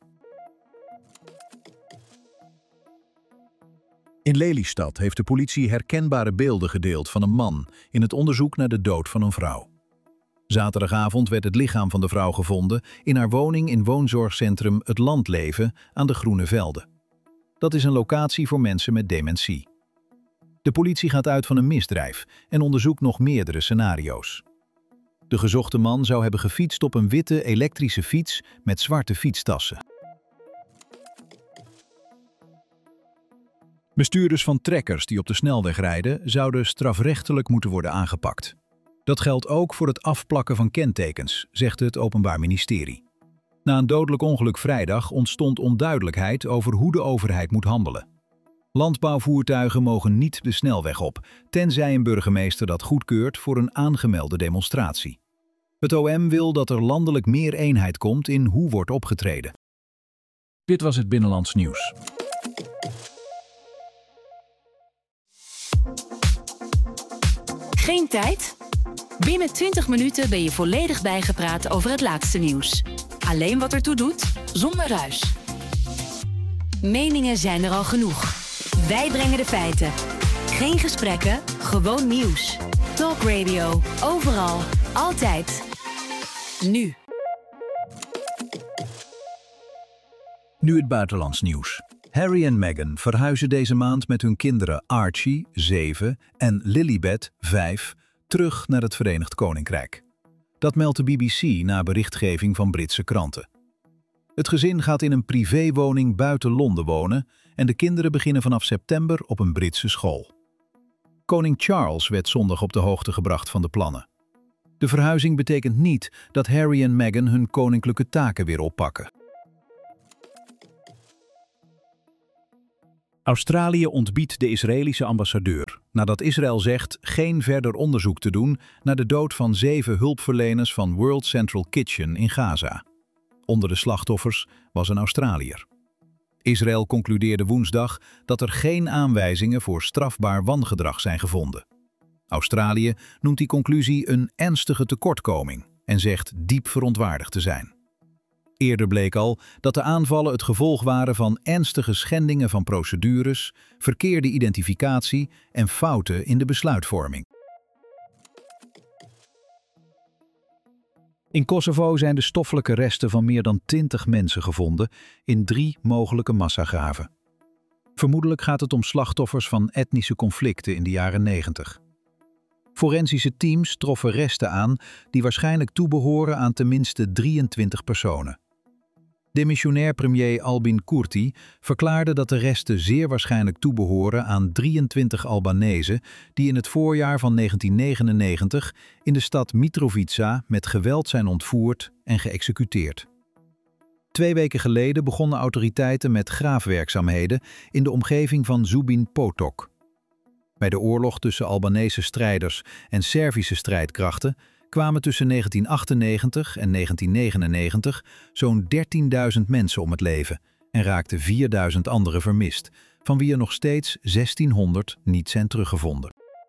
In Lelystad heeft de politie herkenbare beelden gedeeld van een man in het onderzoek naar de dood van een vrouw. Zaterdagavond werd het lichaam van de vrouw gevonden in haar woning in woonzorgcentrum Het Landleven aan de Groene Velden. Dat is een locatie voor mensen met dementie. De politie gaat uit van een misdrijf en onderzoekt nog meerdere scenario's. De gezochte man zou hebben gefietst op een witte elektrische fiets met zwarte fietstassen. Bestuurders van trekkers die op de snelweg rijden zouden strafrechtelijk moeten worden aangepakt. Dat geldt ook voor het afplakken van kentekens, zegt het Openbaar Ministerie. Na een dodelijk ongeluk vrijdag ontstond onduidelijkheid over hoe de overheid moet handelen. Landbouwvoertuigen mogen niet de snelweg op, tenzij een burgemeester dat goedkeurt voor een aangemelde demonstratie. Het OM wil dat er landelijk meer eenheid komt in hoe wordt opgetreden. Dit was het Binnenlands nieuws. Geen tijd? Binnen 20 minuten ben je volledig bijgepraat over het laatste nieuws. Alleen wat ertoe doet, zonder ruis. Meningen zijn er al genoeg. Wij brengen de feiten. Geen gesprekken, gewoon nieuws. Talk Radio, overal, altijd. Nu. Nu het buitenlands nieuws. Harry en Meghan verhuizen deze maand met hun kinderen Archie, 7, en Lilibet, 5, terug naar het Verenigd Koninkrijk. Dat meldt de BBC na berichtgeving van Britse kranten. Het gezin gaat in een privéwoning buiten Londen wonen en de kinderen beginnen vanaf september op een Britse school. Koning Charles werd zondag op de hoogte gebracht van de plannen. De verhuizing betekent niet dat Harry en Meghan hun koninklijke taken weer oppakken. Australië ontbiedt de Israëlische ambassadeur nadat Israël zegt geen verder onderzoek te doen naar de dood van 7 hulpverleners van World Central Kitchen in Gaza. Onder de slachtoffers was een Australiër. Israël concludeerde woensdag dat er geen aanwijzingen voor strafbaar wangedrag zijn gevonden. Australië noemt die conclusie een ernstige tekortkoming en zegt diep verontwaardigd te zijn. Eerder bleek al dat de aanvallen het gevolg waren van ernstige schendingen van procedures, verkeerde identificatie en fouten in de besluitvorming. In Kosovo zijn de stoffelijke resten van meer dan 20 mensen gevonden in 3 mogelijke massagraven. Vermoedelijk gaat het om slachtoffers van etnische conflicten in de jaren 90. Forensische teams troffen resten aan die waarschijnlijk toebehoren aan tenminste 23 personen. Demissionair premier Albin Kurti verklaarde dat de resten zeer waarschijnlijk toebehoren aan 23 Albanezen die in het voorjaar van 1999 in de stad Mitrovica met geweld zijn ontvoerd en geëxecuteerd. 2 weken geleden begonnen autoriteiten met graafwerkzaamheden in de omgeving van Zubin Potok. Bij de oorlog tussen Albanese strijders en Servische strijdkrachten kwamen tussen 1998 en 1999 zo'n 13.000 mensen om het leven en raakten 4.000 anderen vermist, van wie er nog steeds 1600 niet zijn teruggevonden.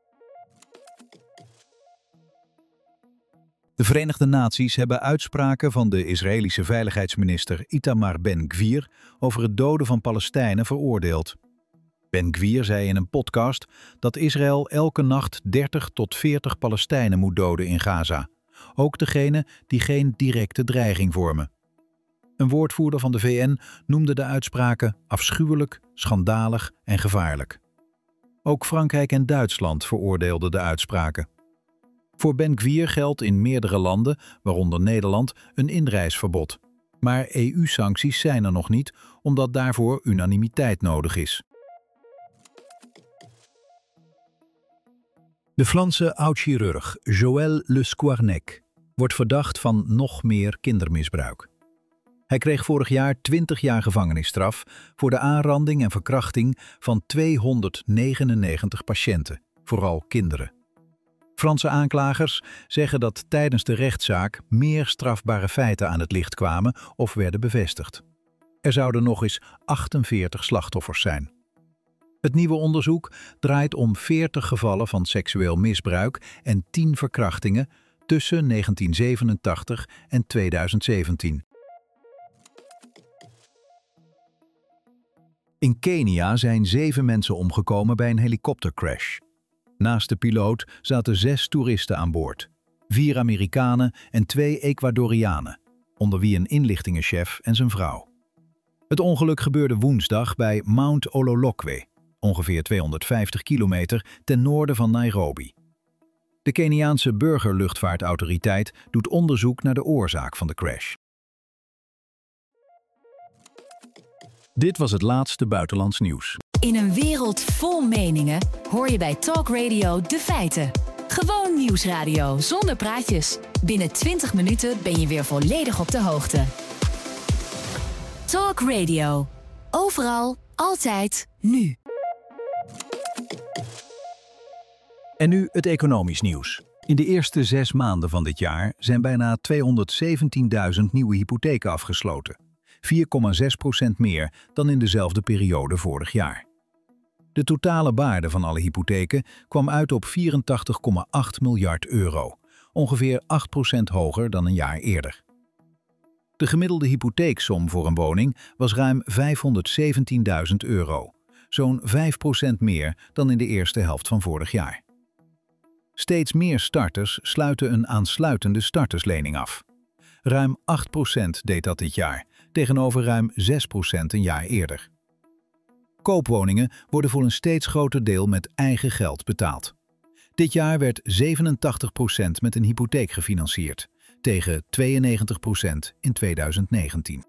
De Verenigde Naties hebben uitspraken van de Israëlische veiligheidsminister Itamar Ben-Gvir over het doden van Palestijnen veroordeeld. Ben-Gvir zei in een podcast dat Israël elke nacht 30 tot 40 Palestijnen moet doden in Gaza. Ook degenen die geen directe dreiging vormen. Een woordvoerder van de VN noemde de uitspraken afschuwelijk, schandalig en gevaarlijk. Ook Frankrijk en Duitsland veroordeelden de uitspraken. Voor Ben-Gvir geldt in meerdere landen, waaronder Nederland, een inreisverbod. Maar EU-sancties zijn er nog niet, omdat daarvoor unanimiteit nodig is. De Franse oud-chirurg Joël Le Squarnec wordt verdacht van nog meer kindermisbruik. Hij kreeg vorig jaar 20 jaar gevangenisstraf voor de aanranding en verkrachting van 299 patiënten, vooral kinderen. Franse aanklagers zeggen dat tijdens de rechtszaak meer strafbare feiten aan het licht kwamen of werden bevestigd. Er zouden nog eens 48 slachtoffers zijn. Het nieuwe onderzoek draait om 40 gevallen van seksueel misbruik en 10 verkrachtingen tussen 1987 en 2017. In Kenia zijn 7 mensen omgekomen bij een helikoptercrash. Naast de piloot zaten 6 toeristen aan boord. 4 Amerikanen en 2 Ecuadorianen, onder wie een inlichtingenchef en zijn vrouw. Het ongeluk gebeurde woensdag bij Mount Ololokwe, ongeveer 250 kilometer ten noorden van Nairobi. De Keniaanse burgerluchtvaartautoriteit doet onderzoek naar de oorzaak van de crash. Dit was het laatste buitenlands nieuws. In een wereld vol meningen hoor je bij Talk Radio de feiten. Gewoon nieuwsradio zonder praatjes. Binnen 20 minuten ben je weer volledig op de hoogte. Talk Radio. Overal, altijd, nu. En nu het economisch nieuws. In de eerste 6 maanden van dit jaar zijn bijna 217.000 nieuwe hypotheken afgesloten. 4,6% meer dan in dezelfde periode vorig jaar. De totale waarde van alle hypotheken kwam uit op 84,8 miljard euro, ongeveer 8% hoger dan een jaar eerder. De gemiddelde hypotheeksom voor een woning was ruim 517.000 euro, zo'n 5% meer dan in de eerste helft van vorig jaar. Steeds meer starters sluiten een aansluitende starterslening af. Ruim 8% deed dat dit jaar, tegenover ruim 6% een jaar eerder. Koopwoningen worden voor een steeds groter deel met eigen geld betaald. Dit jaar werd 87% met een hypotheek gefinancierd, tegen 92% in 2019.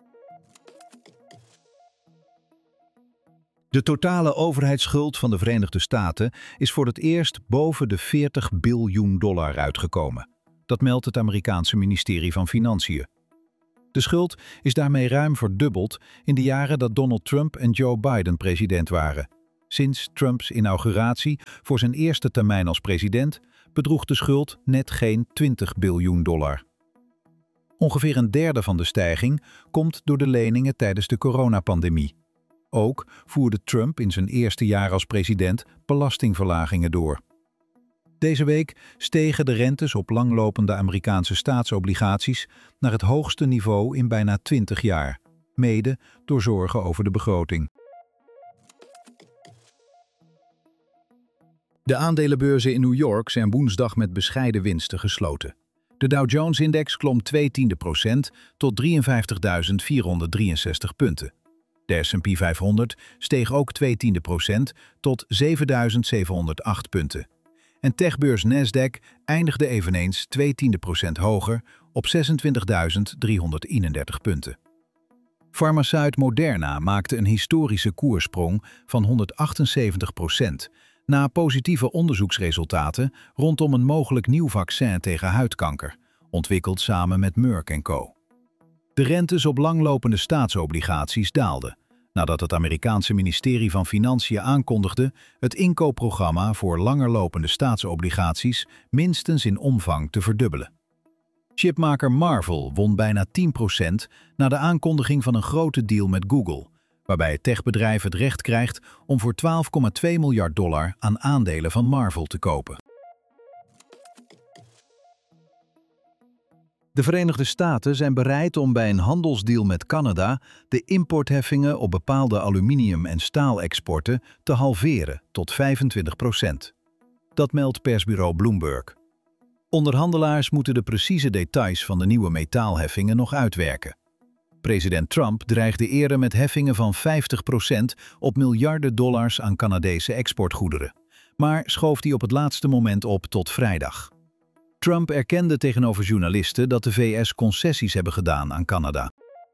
De totale overheidsschuld van de Verenigde Staten is voor het eerst boven de $40 biljoen uitgekomen. Dat meldt het Amerikaanse ministerie van Financiën. De schuld is daarmee ruim verdubbeld in de jaren dat Donald Trump en Joe Biden president waren. Sinds Trumps inauguratie voor zijn eerste termijn als president bedroeg de schuld net geen $20 biljoen. Ongeveer een derde van de stijging komt door de leningen tijdens de coronapandemie. Ook voerde Trump in zijn eerste jaar als president belastingverlagingen door. Deze week stegen de rentes op langlopende Amerikaanse staatsobligaties naar het hoogste niveau in bijna 20 jaar, mede door zorgen over de begroting. De aandelenbeurzen in New York zijn woensdag met bescheiden winsten gesloten. De Dow Jones-index klom 0,2% tot 53.463 punten. De S&P 500 steeg ook 0,2% tot 7.708 punten. En techbeurs Nasdaq eindigde eveneens 0,2% hoger op 26.331 punten. Farmaceut Moderna maakte een historische koerssprong van 178% na positieve onderzoeksresultaten rondom een mogelijk nieuw vaccin tegen huidkanker, ontwikkeld samen met Merck & Co. De rentes op langlopende staatsobligaties daalden, nadat het Amerikaanse ministerie van Financiën aankondigde het inkoopprogramma voor langerlopende staatsobligaties minstens in omvang te verdubbelen. Chipmaker Marvell won bijna 10% na de aankondiging van een grote deal met Google, waarbij het techbedrijf het recht krijgt om voor $12,2 miljard aan aandelen van Marvell te kopen. De Verenigde Staten zijn bereid om bij een handelsdeal met Canada de importheffingen op bepaalde aluminium- en staalexporten te halveren tot 25%. Dat meldt persbureau Bloomberg. Onderhandelaars moeten de precieze details van de nieuwe metaalheffingen nog uitwerken. President Trump dreigde eerder met heffingen van 50% op miljarden dollars aan Canadese exportgoederen, maar schoof die op het laatste moment op tot vrijdag. Trump erkende tegenover journalisten dat de VS concessies hebben gedaan aan Canada.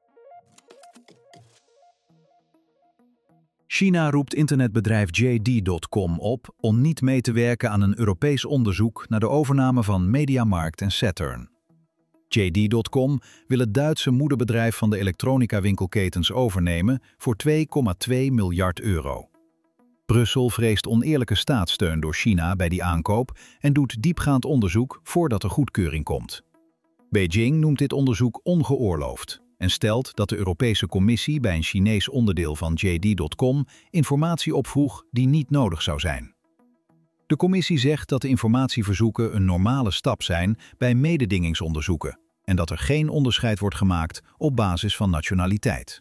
China roept internetbedrijf JD.com op om niet mee te werken aan een Europees onderzoek naar de overname van MediaMarkt en Saturn. JD.com wil het Duitse moederbedrijf van de elektronica-winkelketens overnemen voor €2,2 miljard. Brussel vreest oneerlijke staatssteun door China bij die aankoop en doet diepgaand onderzoek voordat er goedkeuring komt. Beijing noemt dit onderzoek ongeoorloofd en stelt dat de Europese Commissie bij een Chinees onderdeel van JD.com informatie opvroeg die niet nodig zou zijn. De commissie zegt dat de informatieverzoeken een normale stap zijn bij mededingingsonderzoeken en dat er geen onderscheid wordt gemaakt op basis van nationaliteit.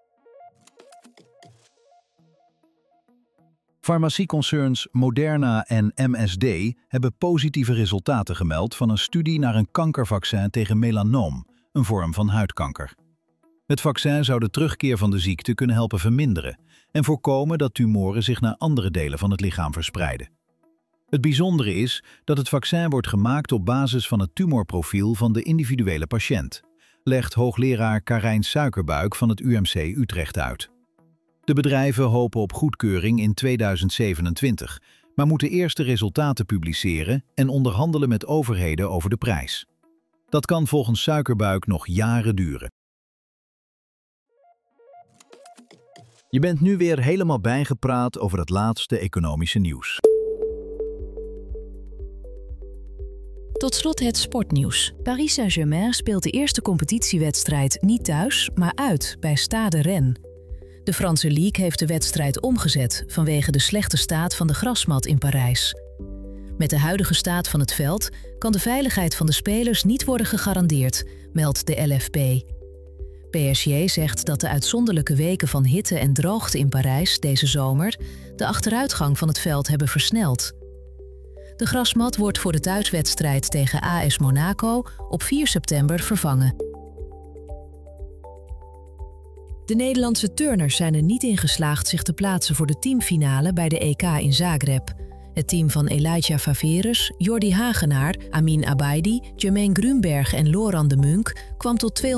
Farmacieconcerns Moderna en MSD hebben positieve resultaten gemeld van een studie naar een kankervaccin tegen melanoom, een vorm van huidkanker. Het vaccin zou de terugkeer van de ziekte kunnen helpen verminderen en voorkomen dat tumoren zich naar andere delen van het lichaam verspreiden. Het bijzondere is dat het vaccin wordt gemaakt op basis van het tumorprofiel van de individuele patiënt, legt hoogleraar Karijn Suikerbuik van het UMC Utrecht uit. De bedrijven hopen op goedkeuring in 2027, maar moeten eerst de resultaten publiceren en onderhandelen met overheden over de prijs. Dat kan volgens Suikerbuik nog jaren duren. Je bent nu weer helemaal bijgepraat over het laatste economische nieuws. Tot slot het sportnieuws. Paris Saint-Germain speelt de eerste competitiewedstrijd niet thuis, maar uit bij Stade Rennes. De Franse League heeft de wedstrijd omgezet vanwege de slechte staat van de grasmat in Parijs. Met de huidige staat van het veld kan de veiligheid van de spelers niet worden gegarandeerd, meldt de LFP. PSG zegt dat de uitzonderlijke weken van hitte en droogte in Parijs deze zomer de achteruitgang van het veld hebben versneld. De grasmat wordt voor de thuiswedstrijd tegen AS Monaco op 4 september vervangen. De Nederlandse turners zijn er niet in geslaagd zich te plaatsen voor de teamfinale bij de EK in Zagreb. Het team van Elijah Faveres, Jordi Hagenaar, Amin Abaidi, Jermaine Grunberg en Laurent de Munk kwam tot 238.928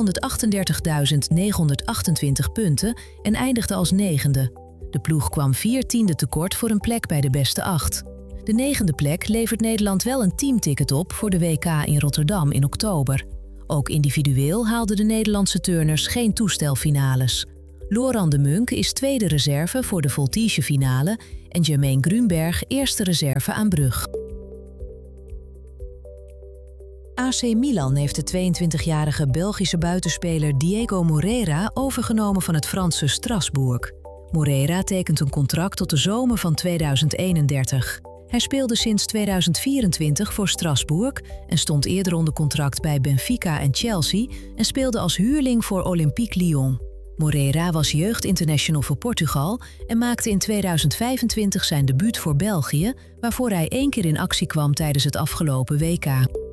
punten en eindigde als 9e. De ploeg kwam 4 tienden tekort voor een plek bij de beste 8. De 9e plek levert Nederland wel een teamticket op voor de WK in Rotterdam in oktober. Ook individueel haalden de Nederlandse turners geen toestelfinales. Laurent de Munk is tweede reserve voor de voltige-finale en Jermaine Grunberg eerste reserve aan brug. AC Milan heeft de 22-jarige Belgische buitenspeler Diego Moreira overgenomen van het Franse Strasbourg. Moreira tekent een contract tot de zomer van 2031. Hij speelde sinds 2024 voor Strasbourg en stond eerder onder contract bij Benfica en Chelsea en speelde als huurling voor Olympique Lyon. Moreira was jeugdinternational voor Portugal en maakte in 2025 zijn debuut voor België, waarvoor hij 1 keer in actie kwam tijdens het afgelopen WK.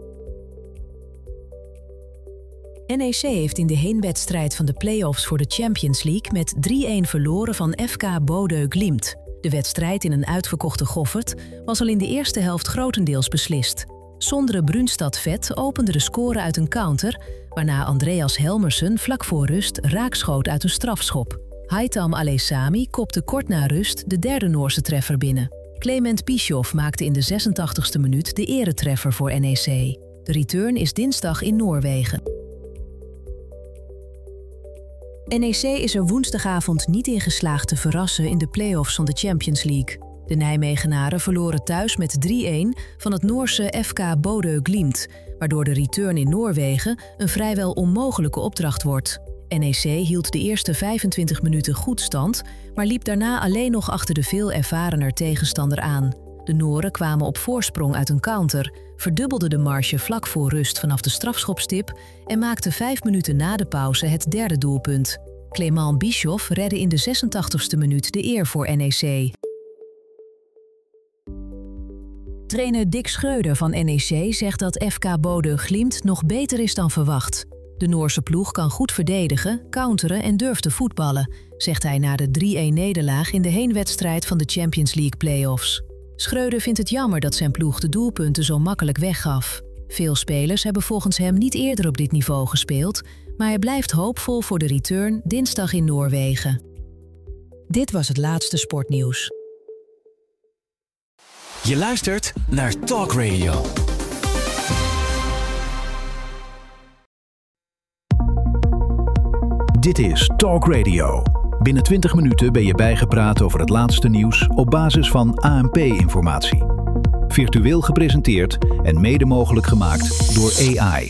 NEC heeft in de heenwedstrijd van de play-offs voor de Champions League met 3-1 verloren van FK Bodø Glimt. De wedstrijd in een uitverkochte Goffert was al in de eerste helft grotendeels beslist. Sondre Brunstad-Vet opende de score uit een counter, waarna Andreas Helmersen vlak voor rust raakschoot uit een strafschop. Haitham Alesami kopte kort na rust de derde Noorse treffer binnen. Clement Bischoff maakte in de 86e minuut de eretreffer voor NEC. De return is dinsdag in Noorwegen. NEC is er woensdagavond niet in geslaagd te verrassen in de play-offs van de Champions League. De Nijmegenaren verloren thuis met 3-1 van het Noorse FK Bodø Glimt, waardoor de return in Noorwegen een vrijwel onmogelijke opdracht wordt. NEC hield de eerste 25 minuten goed stand, maar liep daarna alleen nog achter de veel ervarener tegenstander aan. De Noren kwamen op voorsprong uit een counter, verdubbelden de marge vlak voor rust vanaf de strafschopstip en maakten 5 minuten na de pauze het derde doelpunt. Clement Bischoff redde in de 86e minuut de eer voor NEC. Trainer Dick Schreuder van NEC zegt dat FK Bodø Glimt nog beter is dan verwacht. De Noorse ploeg kan goed verdedigen, counteren en durft te voetballen, zegt hij na de 3-1-nederlaag in de heenwedstrijd van de Champions League play-offs. Schreuder vindt het jammer dat zijn ploeg de doelpunten zo makkelijk weggaf. Veel spelers hebben volgens hem niet eerder op dit niveau gespeeld, maar hij blijft hoopvol voor de return dinsdag in Noorwegen. Dit was het laatste sportnieuws. Je luistert naar Talk Radio. Dit is Talk Radio. Binnen 20 minuten ben je bijgepraat over het laatste nieuws op basis van ANP-informatie. Virtueel gepresenteerd en mede mogelijk gemaakt door AI.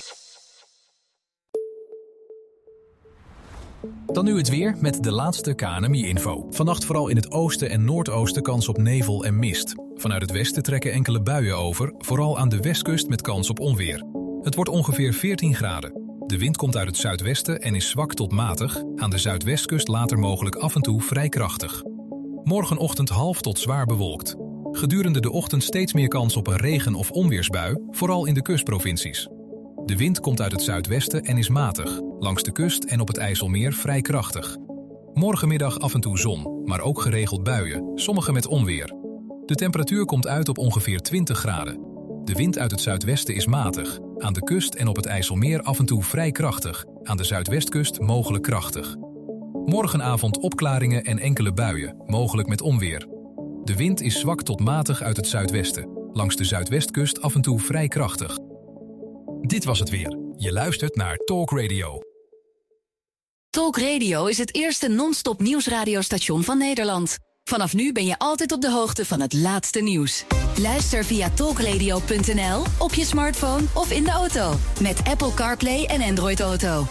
Dan nu het weer met de laatste KNMI-info. Vannacht vooral in het oosten en noordoosten kans op nevel en mist. Vanuit het westen trekken enkele buien over, vooral aan de westkust met kans op onweer. Het wordt ongeveer 14 graden. De wind komt uit het zuidwesten en is zwak tot matig. Aan de zuidwestkust later mogelijk af en toe vrij krachtig. Morgenochtend half tot zwaar bewolkt. Gedurende de ochtend steeds meer kans op een regen- of onweersbui, vooral in de kustprovincies. De wind komt uit het zuidwesten en is matig. Langs de kust en op het IJsselmeer vrij krachtig. Morgenmiddag af en toe zon, maar ook geregeld buien, sommige met onweer. De temperatuur komt uit op ongeveer 20 graden. De wind uit het zuidwesten is matig. Aan de kust en op het IJsselmeer af en toe vrij krachtig. Aan de zuidwestkust mogelijk krachtig. Morgenavond opklaringen en enkele buien, mogelijk met onweer. De wind is zwak tot matig uit het zuidwesten. Langs de zuidwestkust af en toe vrij krachtig. Dit was het weer. Je luistert naar Talk Radio. Talk Radio is het eerste non-stop nieuwsradiostation van Nederland. Vanaf nu ben je altijd op de hoogte van het laatste nieuws. Luister via talkradio.nl, op je smartphone of in de auto. Met Apple CarPlay en Android Auto.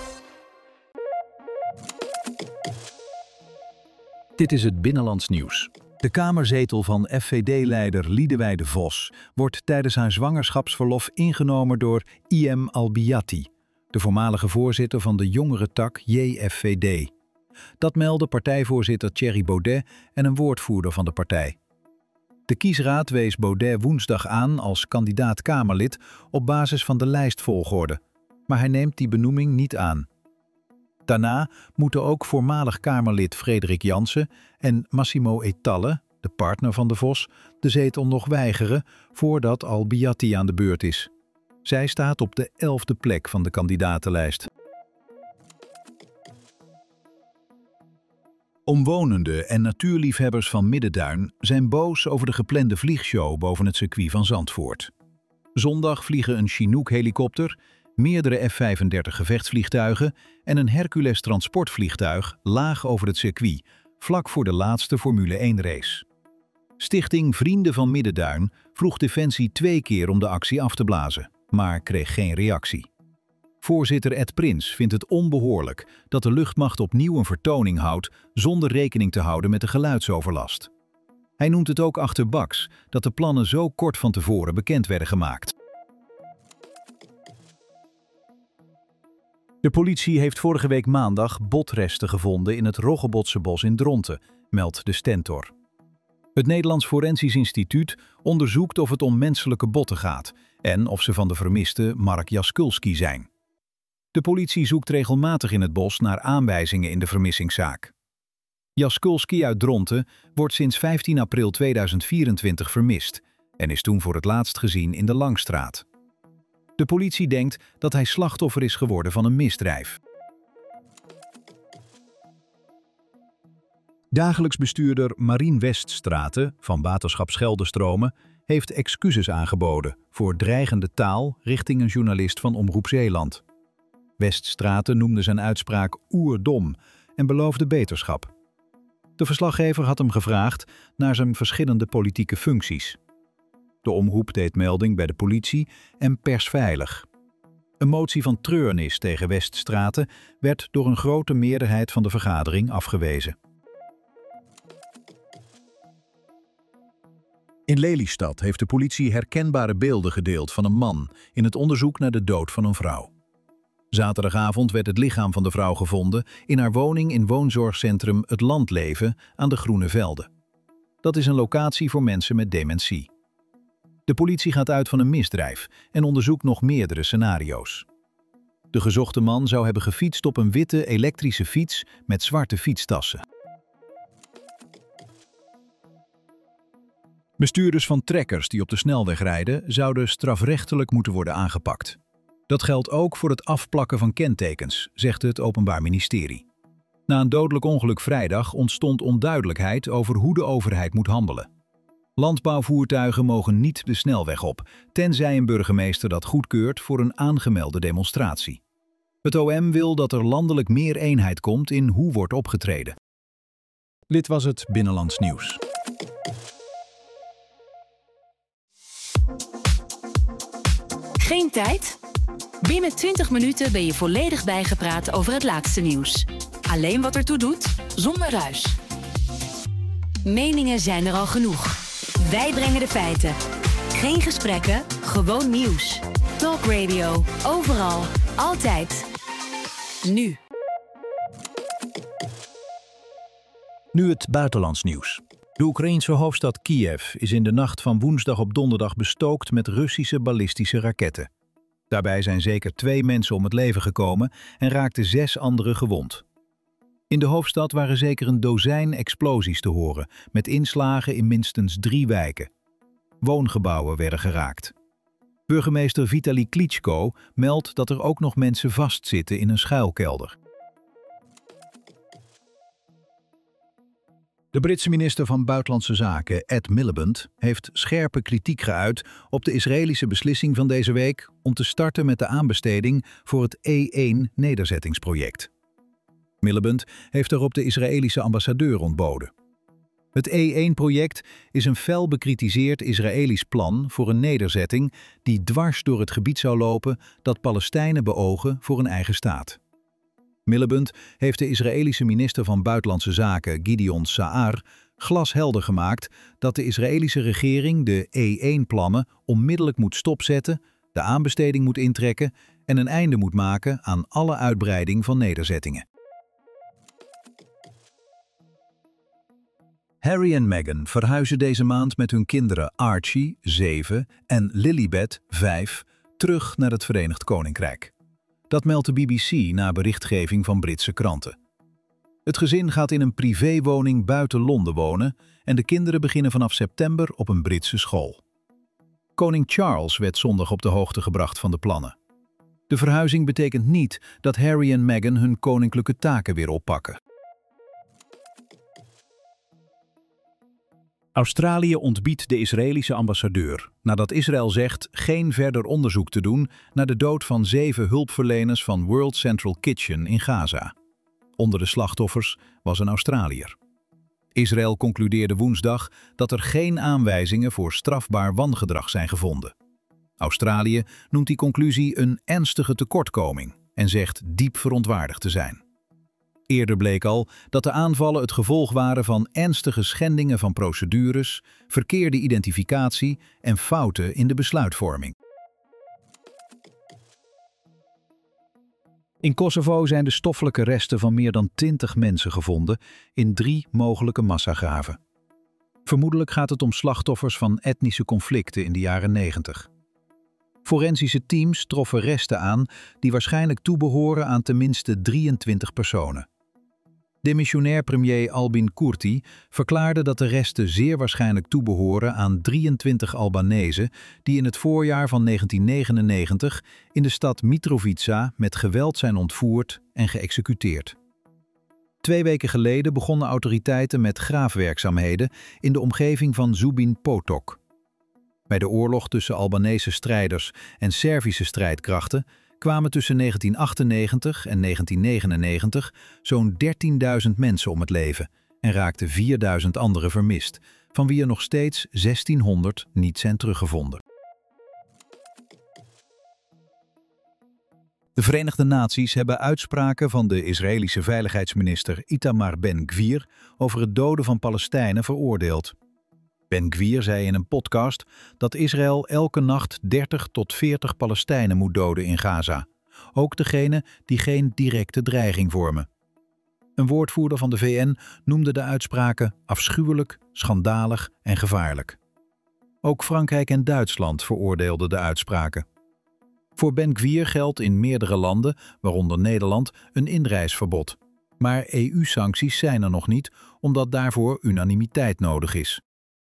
Dit is het Binnenlands Nieuws. De kamerzetel van FVD-leider Liedewij Vos wordt tijdens haar zwangerschapsverlof ingenomen door IM Albiati, de voormalige voorzitter van de jongere tak JFVD. Dat meldden partijvoorzitter Thierry Baudet en een woordvoerder van de partij. De kiesraad wees Baudet woensdag aan als kandidaat-Kamerlid op basis van de lijstvolgorde, maar hij neemt die benoeming niet aan. Daarna moeten ook voormalig Kamerlid Frederik Jansen en Massimo Etalle, de partner van de Vos, de zetel nog weigeren voordat Al-Biatti aan de beurt is. Zij staat op de 11e plek van de kandidatenlijst. Omwonenden en natuurliefhebbers van Middenduin zijn boos over de geplande vliegshow boven het circuit van Zandvoort. Zondag vliegen een Chinook-helikopter, meerdere F-35 gevechtsvliegtuigen en een Hercules transportvliegtuig laag over het circuit, vlak voor de laatste Formule 1-race. Stichting Vrienden van Middenduin vroeg Defensie 2 keer om de actie af te blazen, maar kreeg geen reactie. Voorzitter Ed Prins vindt het onbehoorlijk dat de luchtmacht opnieuw een vertoning houdt zonder rekening te houden met de geluidsoverlast. Hij noemt het ook achterbaks dat de plannen zo kort van tevoren bekend werden gemaakt. De politie heeft vorige week maandag botresten gevonden in het Roggebotse bos in Dronten, meldt de Stentor. Het Nederlands Forensisch Instituut onderzoekt of het om menselijke botten gaat en of ze van de vermiste Mark Jaskulski zijn. De politie zoekt regelmatig in het bos naar aanwijzingen in de vermissingszaak. Jaskulski uit Dronten wordt sinds 15 april 2024 vermist en is toen voor het laatst gezien in de Langstraat. De politie denkt dat hij slachtoffer is geworden van een misdrijf. Dagelijks bestuurder Marien Weststraten van Waterschap Scheldestromen heeft excuses aangeboden voor dreigende taal richting een journalist van Omroep Zeeland. Weststraten noemde zijn uitspraak oerdom en beloofde beterschap. De verslaggever had hem gevraagd naar zijn verschillende politieke functies. De omroep deed melding bij de politie en Persveilig. Een motie van treurnis tegen Weststraten werd door een grote meerderheid van de vergadering afgewezen. In Lelystad heeft de politie herkenbare beelden gedeeld van een man in het onderzoek naar de dood van een vrouw. Zaterdagavond werd het lichaam van de vrouw gevonden in haar woning in woonzorgcentrum Het Landleven aan de Groene Velden. Dat is een locatie voor mensen met dementie. De politie gaat uit van een misdrijf en onderzoekt nog meerdere scenario's. De gezochte man zou hebben gefietst op een witte elektrische fiets met zwarte fietstassen. Bestuurders van trekkers die op de snelweg rijden zouden strafrechtelijk moeten worden aangepakt. Dat geldt ook voor het afplakken van kentekens, zegt het Openbaar Ministerie. Na een dodelijk ongeluk vrijdag ontstond onduidelijkheid over hoe de overheid moet handelen. Landbouwvoertuigen mogen niet de snelweg op, tenzij een burgemeester dat goedkeurt voor een aangemelde demonstratie. Het OM wil dat er landelijk meer eenheid komt in hoe wordt opgetreden. Dit was het Binnenlands Nieuws. Geen tijd? Binnen 20 minuten ben je volledig bijgepraat over het laatste nieuws. Alleen wat ertoe doet, zonder ruis. Meningen zijn er al genoeg. Wij brengen de feiten. Geen gesprekken, gewoon nieuws. Talk Radio, overal, altijd. Nu. Nu het buitenlands nieuws. De Oekraïense hoofdstad Kiev is in de nacht van woensdag op donderdag bestookt met Russische ballistische raketten. Daarbij zijn zeker 2 mensen om het leven gekomen en raakten 6 anderen gewond. In de hoofdstad waren zeker een dozijn explosies te horen, met inslagen in minstens 3 wijken. Woongebouwen werden geraakt. Burgemeester Vitali Klitschko meldt dat er ook nog mensen vastzitten in een schuilkelder. De Britse minister van Buitenlandse Zaken, Ed Miliband, heeft scherpe kritiek geuit op de Israëlische beslissing van deze week om te starten met de aanbesteding voor het E1-nederzettingsproject. Miliband heeft daarop de Israëlische ambassadeur ontboden. Het E1-project is een fel bekritiseerd Israëlisch plan voor een nederzetting die dwars door het gebied zou lopen dat Palestijnen beogen voor een eigen staat. Miliband heeft de Israëlische minister van Buitenlandse Zaken Gideon Sa'ar glashelder gemaakt dat de Israëlische regering de E1-plannen onmiddellijk moet stopzetten, de aanbesteding moet intrekken en een einde moet maken aan alle uitbreiding van nederzettingen. Harry en Meghan verhuizen deze maand met hun kinderen Archie, 7, en Lilibet, 5, terug naar het Verenigd Koninkrijk. Dat meldt de BBC na berichtgeving van Britse kranten. Het gezin gaat in een privéwoning buiten Londen wonen en de kinderen beginnen vanaf september op een Britse school. Koning Charles werd zondag op de hoogte gebracht van de plannen. De verhuizing betekent niet dat Harry en Meghan hun koninklijke taken weer oppakken. Australië ontbiedt de Israëlische ambassadeur nadat Israël zegt geen verder onderzoek te doen naar de dood van 7 hulpverleners van World Central Kitchen in Gaza. Onder de slachtoffers was een Australiër. Israël concludeerde woensdag dat er geen aanwijzingen voor strafbaar wangedrag zijn gevonden. Australië noemt die conclusie een ernstige tekortkoming en zegt diep verontwaardigd te zijn. Eerder bleek al dat de aanvallen het gevolg waren van ernstige schendingen van procedures, verkeerde identificatie en fouten in de besluitvorming. In Kosovo zijn de stoffelijke resten van meer dan 20 mensen gevonden in 3 mogelijke massagraven. Vermoedelijk gaat het om slachtoffers van etnische conflicten in de jaren 90. Forensische teams troffen resten aan die waarschijnlijk toebehoren aan tenminste 23 personen. Demissionair premier Albin Kurti verklaarde dat de resten zeer waarschijnlijk toebehoren aan 23 Albanezen die in het voorjaar van 1999 in de stad Mitrovica met geweld zijn ontvoerd en geëxecuteerd. 2 weken geleden begonnen autoriteiten met graafwerkzaamheden in de omgeving van Zubin Potok. Bij de oorlog tussen Albanese strijders en Servische strijdkrachten kwamen tussen 1998 en 1999 zo'n 13.000 mensen om het leven en raakten 4.000 anderen vermist, van wie er nog steeds 1600 niet zijn teruggevonden. De Verenigde Naties hebben uitspraken van de Israëlische veiligheidsminister Itamar Ben-Gvir over het doden van Palestijnen veroordeeld. Ben-Gvir zei in een podcast dat Israël elke nacht 30 tot 40 Palestijnen moet doden in Gaza. Ook degenen die geen directe dreiging vormen. Een woordvoerder van de VN noemde de uitspraken afschuwelijk, schandalig en gevaarlijk. Ook Frankrijk en Duitsland veroordeelden de uitspraken. Voor Ben-Gvir geldt in meerdere landen, waaronder Nederland, een inreisverbod. Maar EU-sancties zijn er nog niet, omdat daarvoor unanimiteit nodig is.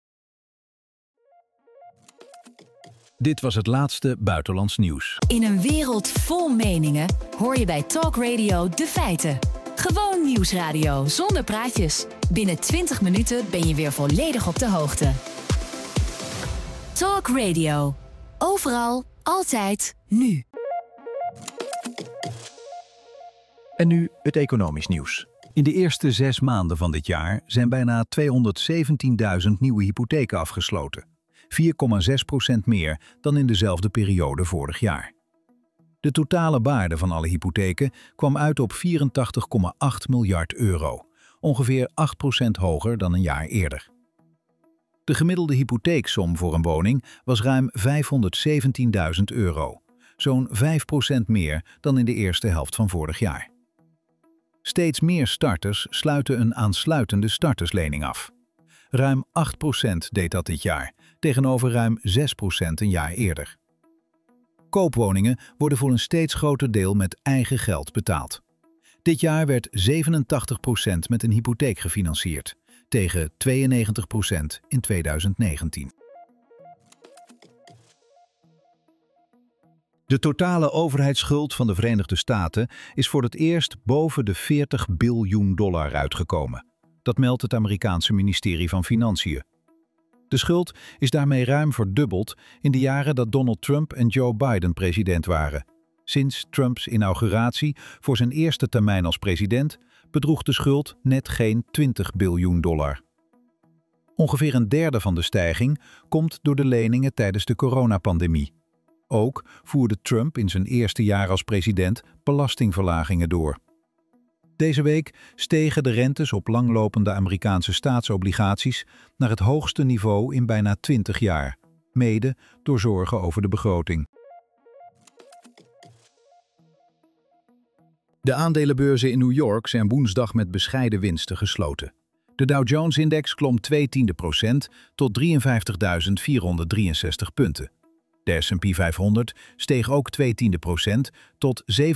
Dit was het laatste buitenlands nieuws. In een wereld vol meningen hoor je bij Talk Radio de feiten. Gewoon nieuwsradio zonder praatjes. Binnen 20 minuten ben je weer volledig op de hoogte. Talk Radio. Overal, altijd, nu. En nu het economisch nieuws. In de eerste 6 maanden van dit jaar zijn bijna 217.000 nieuwe hypotheken afgesloten. 4,6% meer dan in dezelfde periode vorig jaar. De totale waarde van alle hypotheken kwam uit op 84,8 miljard euro, ongeveer 8% hoger dan een jaar eerder. De gemiddelde hypotheeksom voor een woning was ruim 517.000 euro, zo'n 5% meer dan in de eerste helft van vorig jaar. Steeds meer starters sluiten een aansluitende starterslening af. Ruim 8% deed dat dit jaar, tegenover ruim 6% een jaar eerder. Koopwoningen worden voor een steeds groter deel met eigen geld betaald. Dit jaar werd 87% met een hypotheek gefinancierd, tegen 92% in 2019. De totale overheidsschuld van de Verenigde Staten is voor het eerst boven de $40 biljoen uitgekomen. Dat meldt het Amerikaanse ministerie van Financiën. De schuld is daarmee ruim verdubbeld in de jaren dat Donald Trump en Joe Biden president waren. Sinds Trumps inauguratie voor zijn eerste termijn als president bedroeg de schuld net geen $20 biljoen. Ongeveer een derde van de stijging komt door de leningen tijdens de coronapandemie. Ook voerde Trump in zijn eerste jaar als president belastingverlagingen door. Deze week stegen de rentes op langlopende Amerikaanse staatsobligaties naar het hoogste niveau in bijna 20 jaar, mede door zorgen over de begroting. De aandelenbeurzen in New York zijn woensdag met bescheiden winsten gesloten. De Dow Jones-index klom 0,2% tot 53.463 punten. De S&P 500 steeg ook 0,2% tot 7.708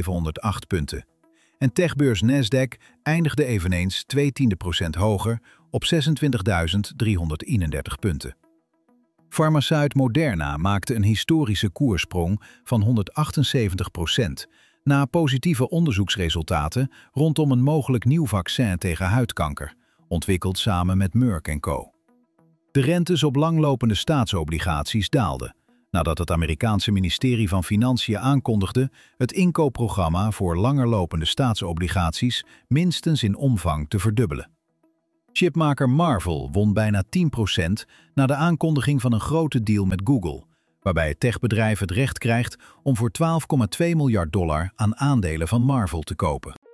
punten. En techbeurs Nasdaq eindigde eveneens 0,2% hoger op 26.331 punten. Farmaceut Moderna maakte een historische koerssprong van 178% na positieve onderzoeksresultaten rondom een mogelijk nieuw vaccin tegen huidkanker, ontwikkeld samen met Merck & Co. De rentes op langlopende staatsobligaties daalden, nadat het Amerikaanse ministerie van Financiën aankondigde het inkoopprogramma voor langerlopende staatsobligaties minstens in omvang te verdubbelen. Chipmaker Marvell won bijna 10% na de aankondiging van een grote deal met Google, waarbij het techbedrijf het recht krijgt om voor $12,2 miljard aan aandelen van Marvell te kopen.